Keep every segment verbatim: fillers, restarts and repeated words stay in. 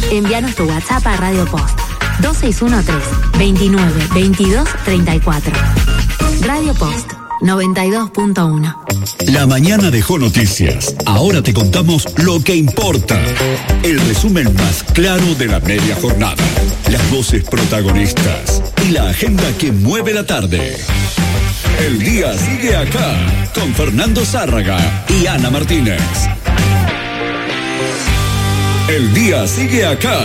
Envíanos tu WhatsApp a Radio Post dos seis uno tres, veintinueve, veintidós, treinta y cuatro. Radio Post noventa y dos punto uno. La mañana dejó noticias. Ahora te contamos lo que importa. El resumen más claro de la media jornada. Las voces protagonistas y la agenda que mueve la tarde. El día sigue acá con Fernando Zárraga y Ana Martínez. El día sigue acá.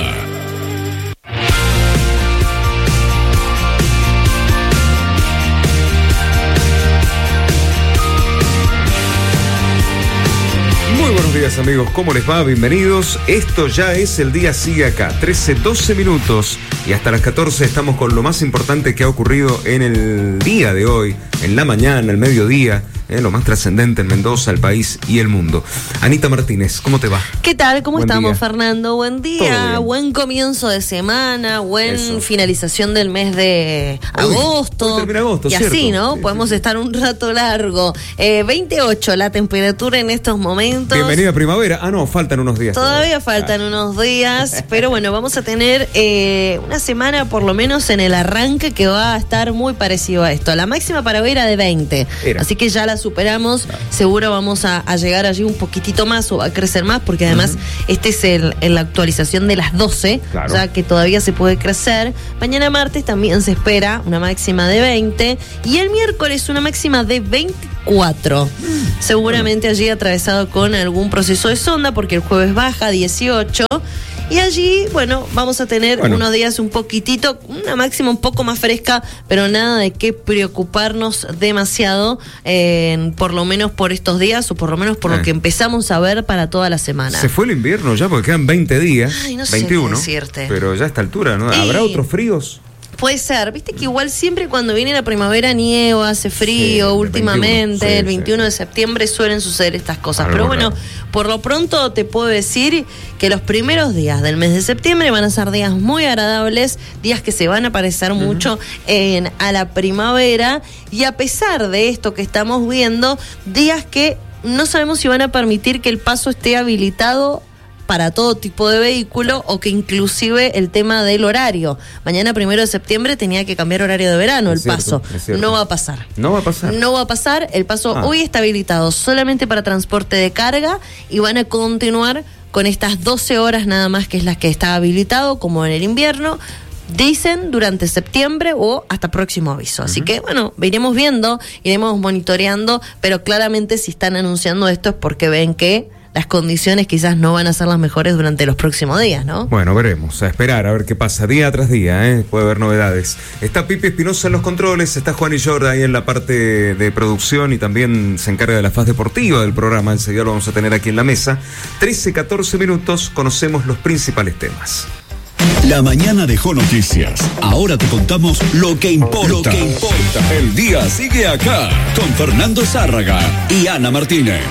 Muy buenos días, amigos, ¿cómo les va? Bienvenidos. Esto ya es El Día Sigue Acá, trece, doce minutos y hasta las catorce estamos con lo más importante que ha ocurrido en el día de hoy, en la mañana, el mediodía, eh, lo más trascendente en Mendoza, el país y el mundo. Anita Martínez, ¿cómo te va? ¿Qué tal? ¿Cómo Buen estamos, día. Fernando? Buen día, buen comienzo de semana, buen Eso. finalización del mes de Uy, agosto. hoy termina agosto, y cierto. así, ¿no? Sí, Podemos sí, sí. estar un rato largo. Eh, veintiocho la temperatura en estos momentos. Bienvenida primavera. Ah, no, faltan unos días. Todavía faltan Ah. unos días, pero bueno, vamos a tener eh, una semana por lo menos en el arranque que va a estar muy parecido a esto. La máxima para hoy era de veinte, Era. así que ya la superamos. Claro. Seguro vamos a, a llegar allí un poquitito más o a crecer más, porque además uh-huh. este es el, en la actualización de las doce, Claro. o sea que todavía se puede crecer. Mañana martes también se espera una máxima de veinte y el miércoles una máxima de veinticuatro. Seguramente allí atravesado con algún proceso de sonda, porque el jueves baja dieciocho. Y allí, bueno, vamos a tener bueno. unos días un poquitito, una máxima un poco más fresca, pero nada de qué preocuparnos demasiado, eh, por lo menos por estos días, o por lo menos por eh. lo que empezamos a ver para toda la semana. Se fue el invierno ya porque quedan veinte días. Ay, no sé veintiuno. qué decirte. Pero ya a esta altura, ¿no? ¿Habrá Y- otros fríos? Puede ser, viste que igual siempre cuando viene la primavera nieva, hace frío, Sí, el últimamente, veintiuno, sí, el veintiuno sí. de septiembre suelen suceder estas cosas. Algo Pero bueno, raro. por lo pronto te puedo decir que los primeros días del mes de septiembre van a ser días muy agradables, días que se van a parecer uh-huh. mucho en, a la primavera, y a pesar de esto que estamos viendo, días que no sabemos si van a permitir que el paso esté habilitado para todo tipo de vehículo, o que inclusive el tema del horario. Mañana primero de septiembre tenía que cambiar horario de verano Es el cierto, paso. es cierto. No va a pasar. No va a pasar. No va a pasar. El paso Ah. hoy está habilitado solamente para transporte de carga, y van a continuar con estas doce horas nada más, que es las que está habilitado, como en el invierno. Dicen durante septiembre o hasta próximo aviso. Así uh-huh. que, bueno, iremos viendo, iremos monitoreando, pero claramente si están anunciando esto es porque ven que las condiciones quizás no van a ser las mejores durante los próximos días, ¿no? Bueno, veremos, a esperar, a ver qué pasa día tras día, ¿eh? Puede haber novedades. Está Pipi Espinosa en los controles, está Juan y Jorda ahí en la parte de producción, y también se encarga de la faz deportiva del programa. Enseguida lo vamos a tener aquí en la mesa. trece, catorce minutos, conocemos los principales temas. La mañana dejó noticias. Ahora te contamos lo que importa. Lo que importa. El día sigue acá con Fernando Zárraga y Ana Martínez.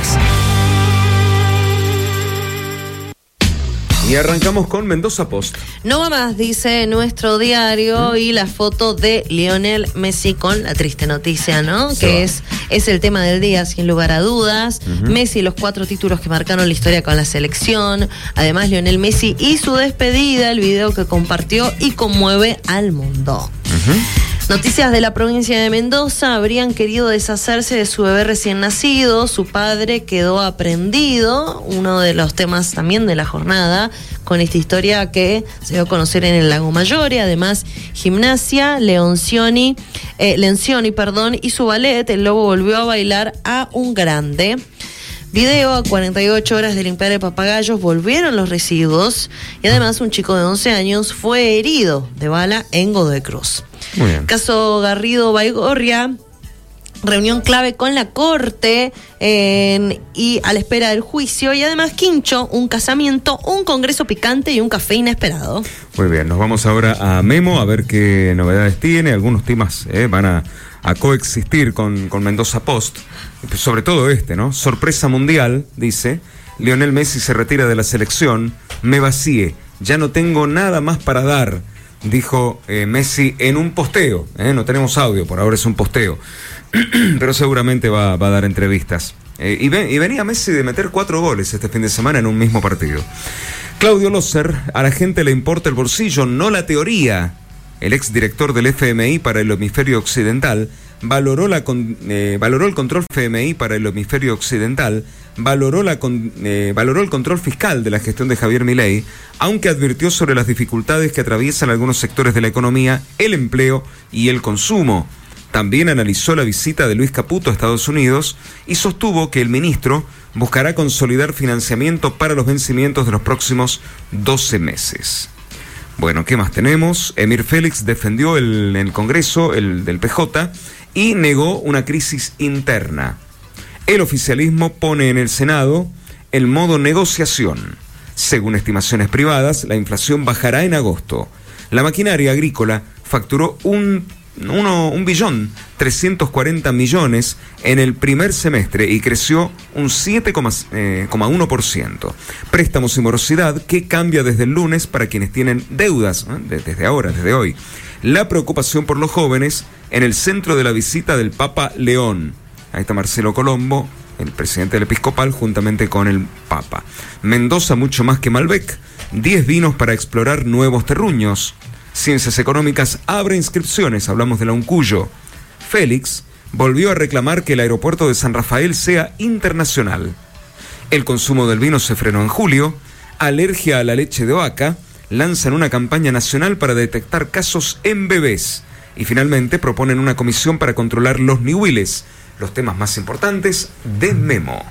Y arrancamos con Mendoza Post. No va más, dice nuestro diario, y la foto de Lionel Messi con la triste noticia, ¿no? Se que va. es, es el tema del día, sin lugar a dudas. Uh-huh. Messi, los cuatro títulos que marcaron la historia con la selección. Además, Lionel Messi y su despedida, el video que compartió y conmueve al mundo. Uh-huh. Noticias de la provincia de Mendoza. Habrían querido deshacerse de su bebé recién nacido. Su padre quedó aprendido. Uno de los temas también de la jornada, con esta historia que se dio a conocer en el Lago Mayor. Y además, Gimnasia, Leoncioni, eh, Lencioni, perdón, y su ballet, el Lobo, volvió a bailar a un grande. Video a cuarenta y ocho horas de limpiar el Papagayos, volvieron los residuos, y además un chico de once años fue herido de bala en Godoy Cruz. Muy bien. Caso Garrido Baigorria, reunión clave con la corte eh, y a la espera del juicio, y además Quincho, un casamiento, un congreso picante y un café inesperado. Muy bien, nos vamos ahora a Memo a ver qué novedades tiene. Algunos temas eh, van a, a coexistir con, con Mendoza Post, sobre todo este, ¿no? Sorpresa mundial, dice. Lionel Messi se retira de la selección. Me vacié, ya no tengo nada más para dar, dijo eh, Messi en un posteo. ¿eh? No tenemos audio, por ahora es un posteo. Pero seguramente va, va a dar entrevistas. Eh, y, ven, y venía Messi de meter cuatro goles este fin de semana en un mismo partido. Claudio Loser, a la gente le importa el bolsillo, no la teoría. El exdirector del F M I para el hemisferio occidental valoró, la con, eh, valoró el control F M I para el hemisferio occidental, valoró, la con, eh, valoró el control fiscal de la gestión de Javier Milei, aunque advirtió sobre las dificultades que atraviesan algunos sectores de la economía, el empleo y el consumo. También analizó la visita de Luis Caputo a Estados Unidos y sostuvo que el ministro buscará consolidar financiamiento para los vencimientos de los próximos doce meses. Bueno, ¿qué más tenemos? Emir Félix defendió el, el Congreso, el del P J, y negó una crisis interna. El oficialismo pone en el Senado el modo negociación. Según estimaciones privadas, la inflación bajará en agosto. La maquinaria agrícola facturó un, uno, un billón trescientos cuarenta millones en el primer semestre y creció un siete coma uno por ciento. Préstamos y morosidad que cambia desde el lunes para quienes tienen deudas, ¿eh? desde ahora, desde hoy. La preocupación por los jóvenes en el centro de la visita del Papa León. Ahí está Marcelo Colombo, el presidente del Episcopal, juntamente con el Papa. Mendoza mucho más que Malbec. diez vinos para explorar nuevos terruños. Ciencias Económicas abre inscripciones, hablamos de la Uncuyo. Félix volvió a reclamar que el aeropuerto de San Rafael sea internacional. El consumo del vino se frenó en julio. Alergia a la leche de vaca. Lanzan una campaña nacional para detectar casos en bebés. Y finalmente proponen una comisión para controlar los nihuiles. Los temas más importantes de Memo.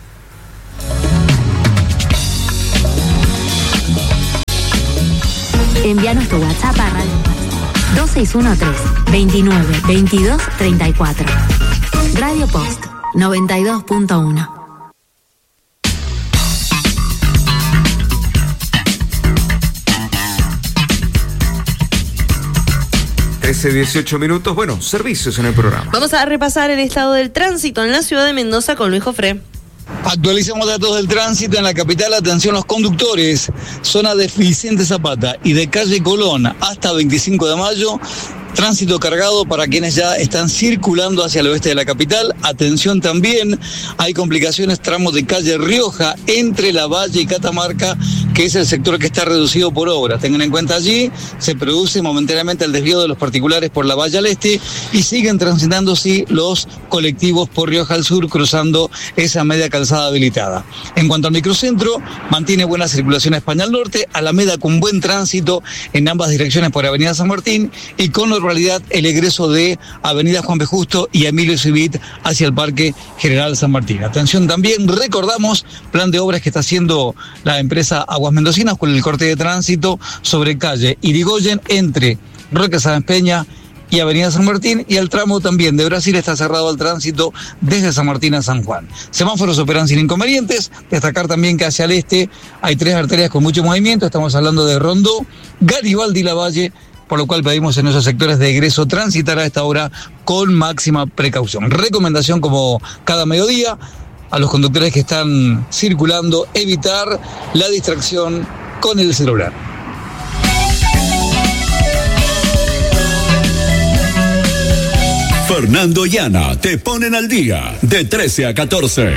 Envíanos tu WhatsApp a Radio Post dos seis uno tres, veintinueve, veintidós, treinta y cuatro. Radio Post noventa y dos punto uno. trece, dieciocho minutos, bueno, servicios en el programa. Vamos a repasar el estado del tránsito en la ciudad de Mendoza con Luis Jofré. Actualizamos datos del tránsito en la capital. Atención los conductores. Zona de Vicente Zapata y de calle Colón hasta veinticinco de mayo. Tránsito cargado para quienes ya están circulando hacia el oeste de la capital. Atención también, hay complicaciones tramos de calle Rioja entre La Valle y Catamarca, que es el sector que está reducido por obras. Tengan en cuenta allí, se produce momentáneamente el desvío de los particulares por La Valle al este y siguen transitando sí los colectivos por Rioja al sur cruzando esa media calzada habilitada. En cuanto al microcentro, mantiene buena circulación España al norte, Alameda con buen tránsito en ambas direcciones por Avenida San Martín y con normalidad el egreso de Avenida Juan B. Justo y Emilio Civit hacia el Parque General San Martín. Atención también, recordamos, plan de obras que está haciendo la empresa Aguas Mendocinas con el corte de tránsito sobre calle Irigoyen entre Roque Sáenz Peña y Avenida San Martín, y el tramo también de Brasil está cerrado al tránsito desde San Martín a San Juan. Semáforos operan sin inconvenientes. Destacar también que hacia el este hay tres arterias con mucho movimiento. Estamos hablando de Rondó, Garibaldi y Lavalle, por lo cual pedimos en esos sectores de egreso transitar a esta hora con máxima precaución. Recomendación como cada mediodía a los conductores que están circulando, evitar la distracción con el celular. Fernando y Ana te ponen al día de trece a catorce.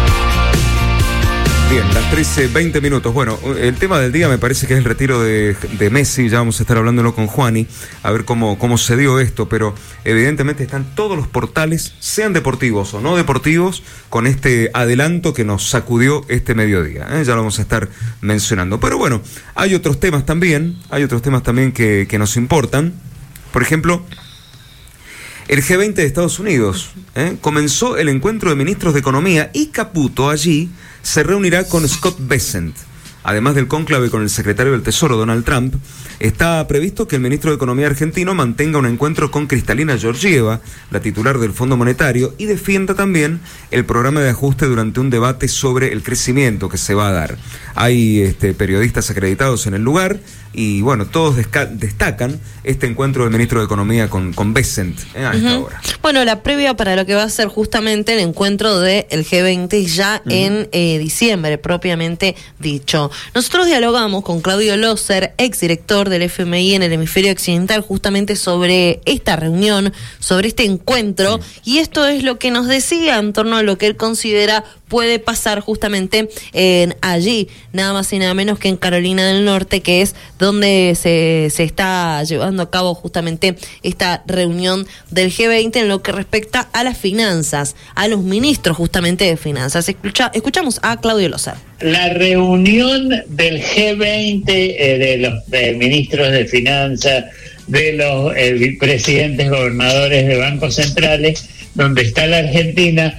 Bien, las trece, veinte minutos. Bueno, el tema del día me parece que es el retiro de, de Messi. Ya vamos a estar hablándolo con Juani, a ver cómo, cómo se dio esto. Pero evidentemente están todos los portales, sean deportivos o no deportivos, con este adelanto que nos sacudió este mediodía. ¿eh? Ya lo vamos a estar mencionando. Pero bueno, hay otros temas también, hay otros temas también que, que nos importan. Por ejemplo, el G veinte de Estados Unidos. ¿eh? Comenzó el encuentro de ministros de Economía y Caputo allí se reunirá con Scott Bessent. Además del cónclave con el secretario del Tesoro, Donald Trump, está previsto que el ministro de Economía argentino mantenga un encuentro con Cristalina Georgieva, la titular del Fondo Monetario, y defienda también el programa de ajuste durante un debate sobre el crecimiento que se va a dar. Hay este, periodistas acreditados en el lugar y, bueno, todos desca- destacan este encuentro del ministro de Economía con, con Bessent eh, a esta uh-huh. hora. Bueno, la previa para lo que va a ser justamente el encuentro del G veinte ya uh-huh. en eh, diciembre, propiamente dicho. Nosotros dialogamos con Claudio Loser, exdirector del F M I en el hemisferio occidental, justamente sobre esta reunión, sobre este encuentro, sí. y esto es lo que nos decía en torno a lo que él considera puede pasar justamente en allí, nada más y nada menos que en Carolina del Norte, que es donde se, se está llevando a cabo justamente esta reunión del G veinte en lo que respecta a las finanzas, a los ministros justamente de finanzas. Escucha, escuchamos a Claudio Lozar. La reunión del G veinte, eh, de los de ministros de finanzas, de los eh, presidentes gobernadores de bancos centrales, donde está la Argentina,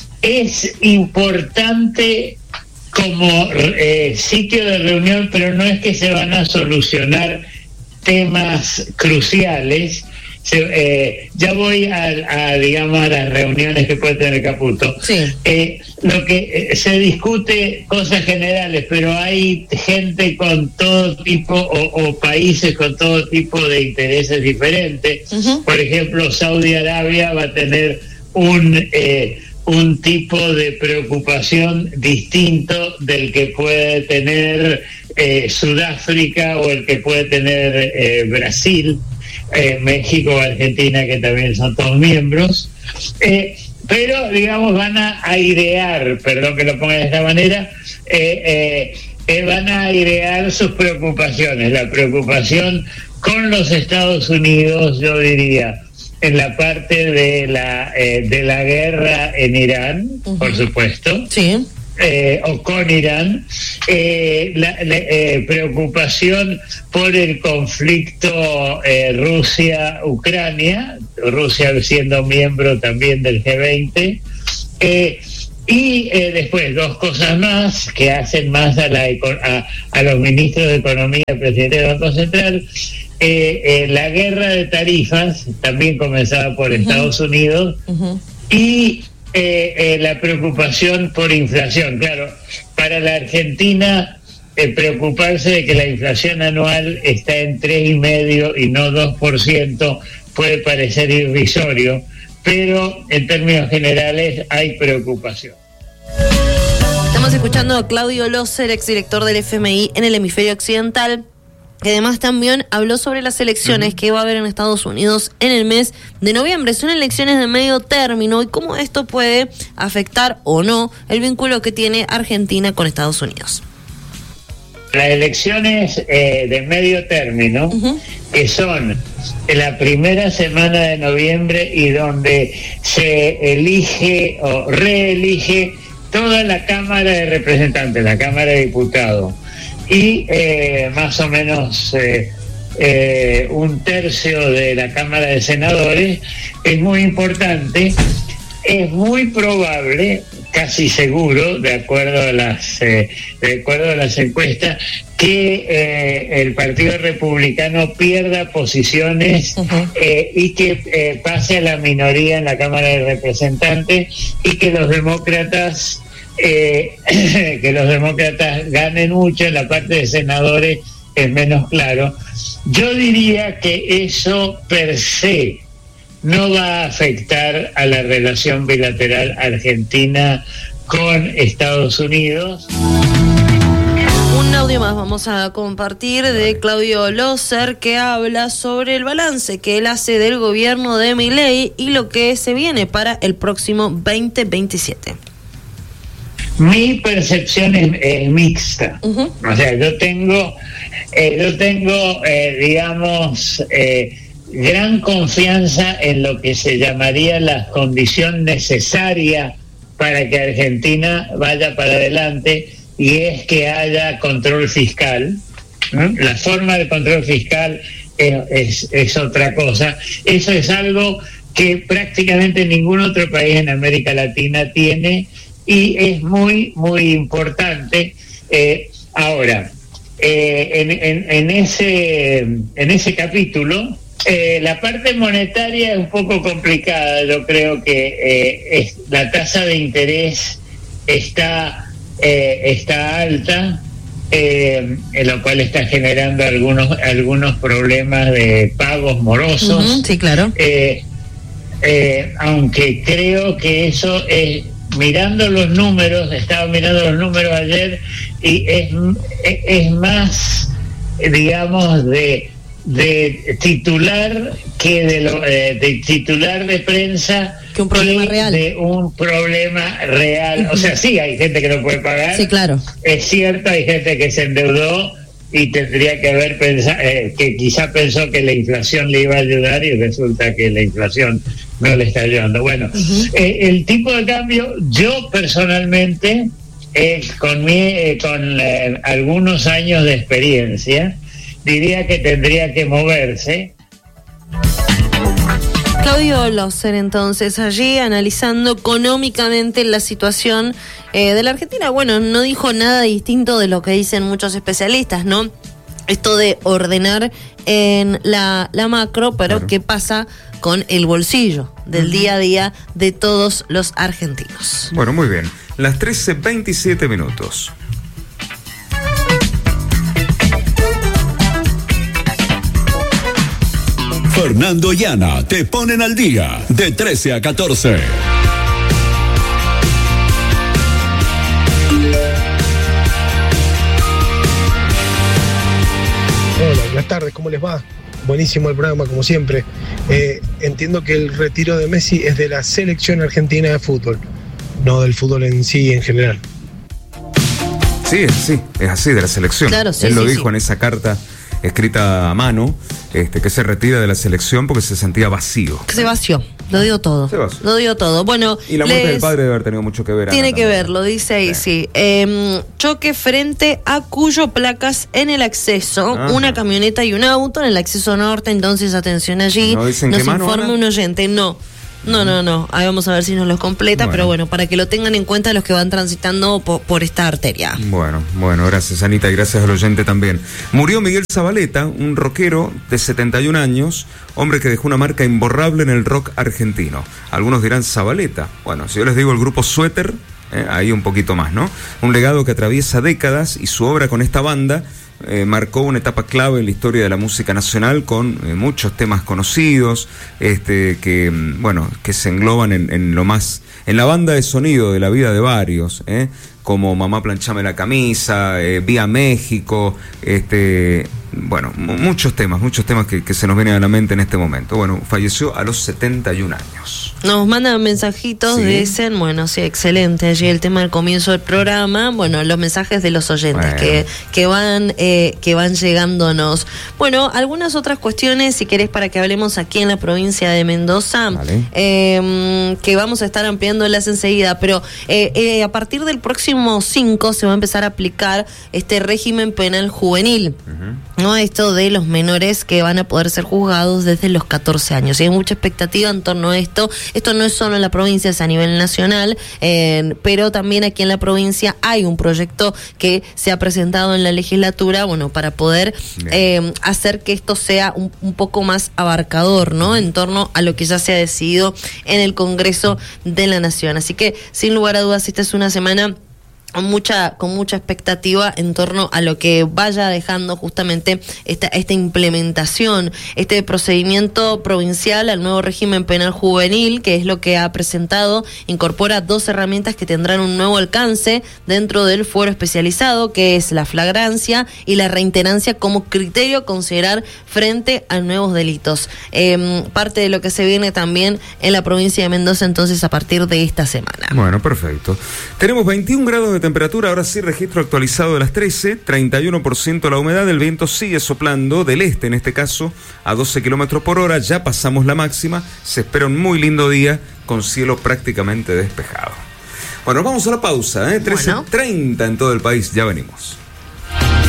es importante como eh, sitio de reunión, pero no es que se van a solucionar temas cruciales. Se, eh, ya voy a, a, digamos, a las reuniones que puede tener Caputo. Sí. Eh, lo que eh, se discute cosas generales, pero hay gente con todo tipo o, o países con todo tipo de intereses diferentes. Uh-huh. Por ejemplo, Saudi Arabia va a tener un eh, un tipo de preocupación distinto del que puede tener eh, Sudáfrica o el que puede tener eh, Brasil. Eh, México, Argentina, que también son todos miembros, eh, pero digamos van a airear, perdón que lo ponga de esta manera, eh, eh, eh, van a airear sus preocupaciones, la preocupación con los Estados Unidos, yo diría, en la parte de la eh, de la guerra en Irán, uh-huh. por supuesto. Sí. Eh, o con Irán, eh, la, la eh, preocupación por el conflicto eh, Rusia-Ucrania, Rusia siendo miembro también del G veinte, eh, y eh, después dos cosas más que hacen más a, la, a, a los ministros de Economía, presidente del Banco Central, eh, eh, la guerra de tarifas, también comenzada por uh-huh. Estados Unidos, uh-huh. y Eh, eh, la preocupación por inflación. Claro, para la Argentina eh, preocuparse de que la inflación anual está en tres y medio y no dos por ciento puede parecer irrisorio, pero en términos generales hay preocupación. Estamos escuchando a Claudio Lozar, exdirector del F M I en el hemisferio occidental, que además también habló sobre las elecciones uh-huh. que va a haber en Estados Unidos en el mes de noviembre. Son elecciones de medio término y cómo esto puede afectar o no el vínculo que tiene Argentina con Estados Unidos. Las elecciones eh, de medio término, uh-huh. que son en la primera semana de noviembre y donde se elige o reelige toda la Cámara de Representantes, la Cámara de Diputados, y eh, más o menos eh, eh, un tercio de la Cámara de Senadores, es muy importante. Es muy probable, casi seguro, de acuerdo a las eh, de acuerdo a las encuestas, que eh, el Partido Republicano pierda posiciones uh-huh. eh, y que eh, pase a la minoría en la Cámara de Representantes, y que los demócratas Eh, que los demócratas ganen mucho. En la parte de senadores es menos claro. Yo diría que eso per se no va a afectar a la relación bilateral argentina con Estados Unidos. Un audio más vamos a compartir de Claudio Lozar, que habla sobre el balance que él hace del gobierno de Milei y lo que se viene para el próximo veinte veintisiete. Mi percepción es, es mixta. Uh-huh. O sea, yo tengo, eh, yo tengo, eh, digamos, eh, gran confianza en lo que se llamaría la condición necesaria para que Argentina vaya para adelante, y es que haya control fiscal. ¿no? La forma de control fiscal es, es, es otra cosa. Eso es algo que prácticamente ningún otro país en América Latina tiene, y es muy, muy importante. Eh, ahora, eh, en, en, en, ese, en ese capítulo, eh, la parte monetaria es un poco complicada. Yo creo que eh, es, la tasa de interés está, eh, está alta, eh, en lo cual está generando algunos, algunos problemas de pagos morosos. Uh-huh, sí, claro. Eh, eh, aunque creo que eso es... Mirando los números, estaba mirando los números ayer, y es, es más, digamos, de de titular que de, lo, eh, de titular de prensa que un problema que real. de un problema real. O sea, sí, hay gente que no puede pagar. Sí, claro. Es cierto, hay gente que se endeudó y tendría que haber pensado, eh, que quizá pensó que la inflación le iba a ayudar y resulta que la inflación no le está ayudando. Bueno, uh-huh. eh, el tipo de cambio, yo personalmente, eh, con, mi, eh, con eh, algunos años de experiencia, diría que tendría que moverse. Claudio Loser, entonces, allí analizando económicamente la situación eh, de la Argentina. Bueno, no dijo nada distinto de lo que dicen muchos especialistas, ¿no? Esto de ordenar en la, la macro, pero claro. ¿Qué pasa con el bolsillo del uh-huh. día a día de todos los argentinos? Bueno, muy bien. Las trece veintisiete minutos. Fernando y Ana te ponen al día de trece a catorce. Hola, buenas tardes, ¿cómo les va? Buenísimo el programa, como siempre. Eh, entiendo que el retiro de Messi es de la selección argentina de fútbol, no del fútbol en sí, en general. Sí, sí, es así, de la selección. Claro, sí, Él lo sí, dijo sí. en esa carta escrita a mano, este, que se retira de la selección porque se sentía vacío. Que se vació, lo dio todo. Se vació. Lo dio todo. Bueno, y la muerte les... del padre debe haber tenido mucho que ver. Tiene Ana, que también. ver, lo dice ahí, sí. sí. Eh, choque frente a Cuyo Placas en el acceso. Ajá. Una camioneta y un auto en el acceso norte, entonces atención allí. ¿No dicen Nos qué mano, informa Ana? un oyente, no. No, no, no. Ahí vamos a ver si nos los completa, bueno. Pero bueno, para que lo tengan en cuenta los que van transitando por, por esta arteria. Bueno, bueno, gracias Anita y gracias al oyente también. Murió Miguel Zabaleta, un rockero de setenta y un años, hombre que dejó una marca imborrable en el rock argentino. Algunos dirán Zabaleta. Bueno, si yo les digo el grupo Suéter, eh, ahí un poquito más, ¿no? Un legado que atraviesa décadas y su obra con esta banda Eh, marcó una etapa clave en la historia de la música nacional con eh, muchos temas conocidos, este, que bueno, que se engloban en, en lo más, en la banda de sonido de la vida de varios, eh, como Mamá planchame la camisa, eh, Vía México, este, bueno, m- muchos temas, muchos temas que, que se nos vienen a la mente en este momento. Bueno, falleció a los setenta y un años. Nos mandan mensajitos, ¿sí? Dicen, bueno, sí, excelente, allí el tema del comienzo del programa, bueno, los mensajes de los oyentes bueno. que, que van eh, que van llegándonos. Bueno, algunas otras cuestiones, si querés, para que hablemos aquí en la provincia de Mendoza, vale. eh, que vamos a estar ampliándolas enseguida, pero eh, eh, a partir del próximo cinco se va a empezar a aplicar este régimen penal juvenil, uh-huh. ¿no? Esto de los menores que van a poder ser juzgados desde los catorce años. Y hay mucha expectativa en torno a esto. Esto no es solo en la provincia, es a nivel nacional, eh, pero también aquí en la provincia hay un proyecto que se ha presentado en la legislatura, bueno, para poder eh, hacer que esto sea un, un poco más abarcador, ¿no? En torno a lo que ya se ha decidido en el Congreso de la Nación. Así que, sin lugar a dudas, esta es una semana con mucha, con mucha expectativa en torno a lo que vaya dejando justamente esta, esta implementación, este procedimiento provincial al nuevo régimen penal juvenil, que es lo que ha presentado, incorpora dos herramientas que tendrán un nuevo alcance dentro del fuero especializado, que es la flagrancia y la reiterancia como criterio a considerar frente a nuevos delitos. Eh, parte de lo que se viene también en la provincia de Mendoza, entonces, a partir de esta semana. Bueno, perfecto. Tenemos veintiún grados de temperatura, ahora sí, registro actualizado de las trece, treinta y uno por ciento la humedad, el viento sigue soplando del este, en este caso, a doce kilómetros por hora, ya pasamos la máxima, se espera un muy lindo día con cielo prácticamente despejado. Bueno, vamos a la pausa, ¿eh? trece treinta en todo el país, ya venimos.